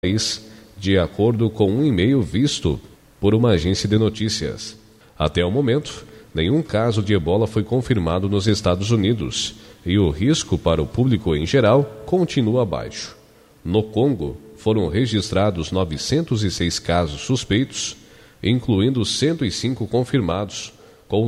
país, de acordo com um e-mail visto por uma agência de notícias. Até o momento, nenhum caso de ebola foi confirmado nos Estados Unidos e o risco para o público em geral continua baixo. No Congo, foram registrados 906 casos suspeitos, incluindo 105 confirmados, com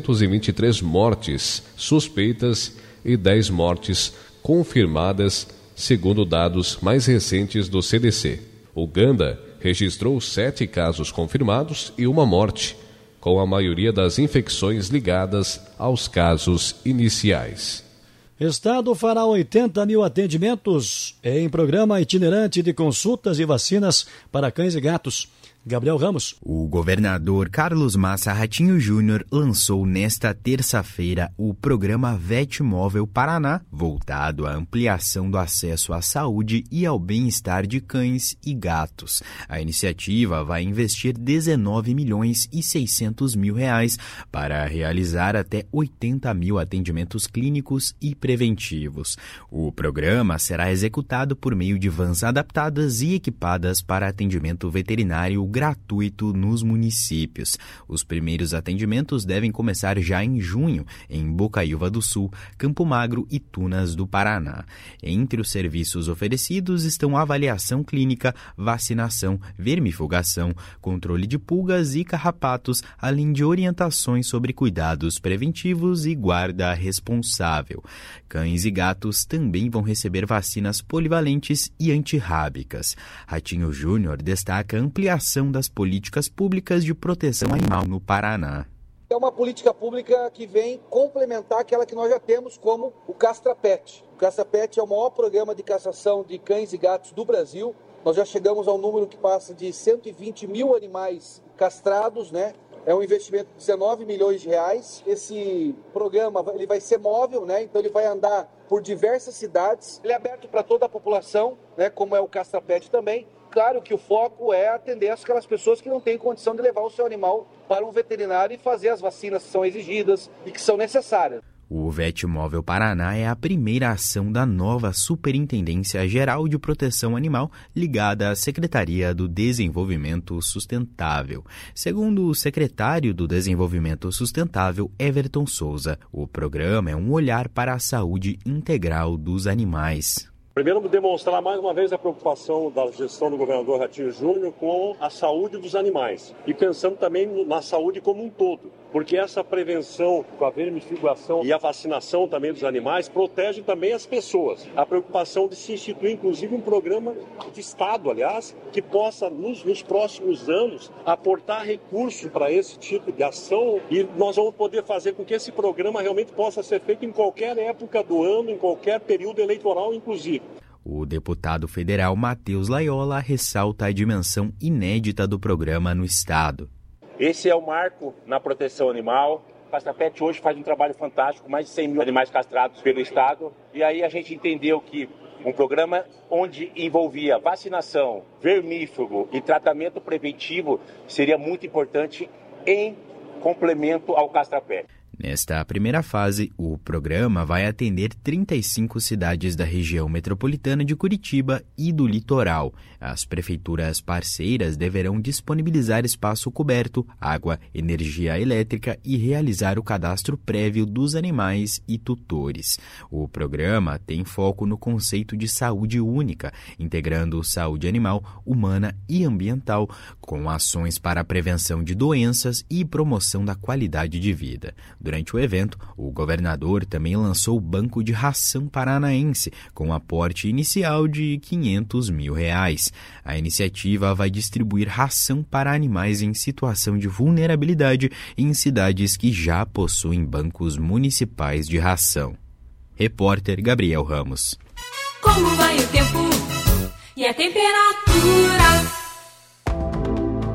223 mortes suspeitas e 10 mortes confirmadas, segundo dados mais recentes do CDC. Uganda registrou 7 casos confirmados e uma morte, com a maioria das infecções ligadas aos casos iniciais. Estado fará 80 mil atendimentos em programa itinerante de consultas e vacinas para cães e gatos. Gabriel Ramos. O governador Carlos Massa Ratinho Júnior lançou nesta terça-feira o programa VetMóvel Paraná, voltado à ampliação do acesso à saúde e ao bem-estar de cães e gatos. A iniciativa vai investir 19 milhões e 600 mil reais para realizar até 80 mil atendimentos clínicos e preventivos. O programa será executado por meio de vans adaptadas e equipadas para atendimento veterinário gratuito nos municípios. Os primeiros atendimentos devem começar já em junho, em Bocaiúva do Sul, Campo Magro e Tunas do Paraná. Entre os serviços oferecidos estão avaliação clínica, vacinação, vermifugação, controle de pulgas e carrapatos, além de orientações sobre cuidados preventivos e guarda responsável. Cães e gatos também vão receber vacinas polivalentes e antirrábicas. Ratinho Júnior destaca a ampliação das políticas públicas de proteção animal no Paraná. É uma política pública que vem complementar aquela que nós já temos, como o CastraPet. O CastraPet é o maior programa de castração de cães e gatos do Brasil. Nós já chegamos ao número que passa de 120 mil animais castrados, né? É um investimento de 19 milhões de reais. Esse programa ele vai ser móvel, né? Então ele vai andar por diversas cidades. Ele é aberto para toda a população, né? Como é o CastraPet também. Claro que o foco é atender aquelas pessoas que não têm condição de levar o seu animal para um veterinário e fazer as vacinas que são exigidas e que são necessárias. O VetMóvel Paraná é a primeira ação da nova Superintendência Geral de Proteção Animal ligada à Secretaria do Desenvolvimento Sustentável. Segundo o secretário do Desenvolvimento Sustentável, Everton Souza, o programa é um olhar para a saúde integral dos animais. Primeiro, demonstrar mais uma vez a preocupação da gestão do governador Ratinho Júnior com a saúde dos animais e pensando também na saúde como um todo, porque essa prevenção com a vermifugação e a vacinação também dos animais protege também as pessoas. A preocupação de se instituir, inclusive, um programa de Estado, aliás, que possa, nos próximos anos, aportar recursos para esse tipo de ação e nós vamos poder fazer com que esse programa realmente possa ser feito em qualquer época do ano, em qualquer período eleitoral, inclusive. O deputado federal Matheus Laiola ressalta a dimensão inédita do programa no Estado. Esse é o marco na proteção animal. O CastraPet hoje faz um trabalho fantástico, mais de 100 mil animais castrados pelo Estado. E aí a gente entendeu que um programa onde envolvia vacinação, vermífugo e tratamento preventivo seria muito importante em complemento ao CastraPet. Nesta primeira fase, o programa vai atender 35 cidades da região metropolitana de Curitiba e do litoral. As prefeituras parceiras deverão disponibilizar espaço coberto, água, energia elétrica e realizar o cadastro prévio dos animais e tutores. O programa tem foco no conceito de saúde única, integrando saúde animal, humana e ambiental, com ações para a prevenção de doenças e promoção da qualidade de vida. Durante o evento, o governador também lançou o Banco de Ração Paranaense, com aporte inicial de R$ 500 mil. A iniciativa vai distribuir ração para animais em situação de vulnerabilidade em cidades que já possuem bancos municipais de ração. Repórter Gabriel Ramos. Como vai o tempo e a temperatura?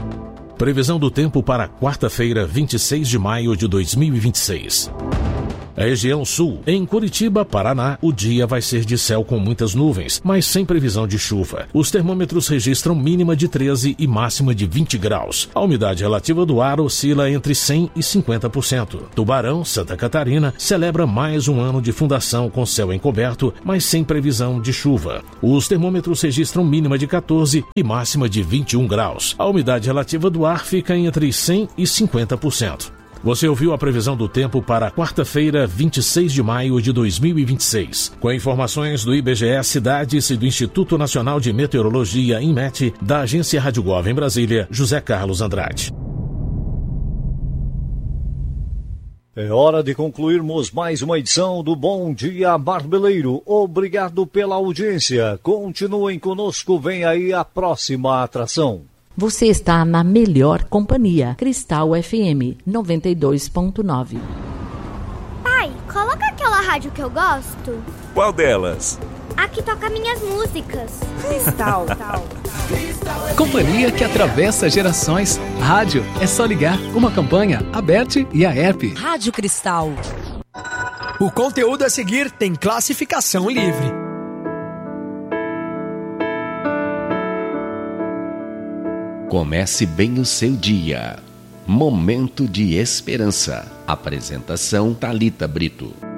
Previsão do tempo para quarta-feira, 26 de maio de 2026. Região Sul. Em Curitiba, Paraná, o dia vai ser de céu com muitas nuvens, mas sem previsão de chuva. Os termômetros registram mínima de 13 e máxima de 20 graus. A umidade relativa do ar oscila entre 100 e 50%. Tubarão, Santa Catarina, celebra mais um ano de fundação com céu encoberto, mas sem previsão de chuva. Os termômetros registram mínima de 14 e máxima de 21 graus. A umidade relativa do ar fica entre 100 e 50%. Você ouviu a previsão do tempo para quarta-feira, 26 de maio de 2026. Com informações do IBGE Cidades e do Instituto Nacional de Meteorologia, INMET, da Agência Rádio Gov em Brasília, José Carlos Andrade. É hora de concluirmos mais uma edição do Bom Dia Barbeleiro. Obrigado pela audiência. Continuem conosco, vem aí a próxima atração. Você está na melhor companhia, Cristal FM 92.9. Pai, coloca aquela rádio que eu gosto. Qual delas? A que toca minhas músicas. Cristal. Companhia que atravessa gerações. Rádio, é só ligar. Uma campanha, a BET e a ERP. Rádio Cristal. O conteúdo a seguir tem classificação livre. Comece bem o seu dia. Momento de esperança. Apresentação Thalita Brito.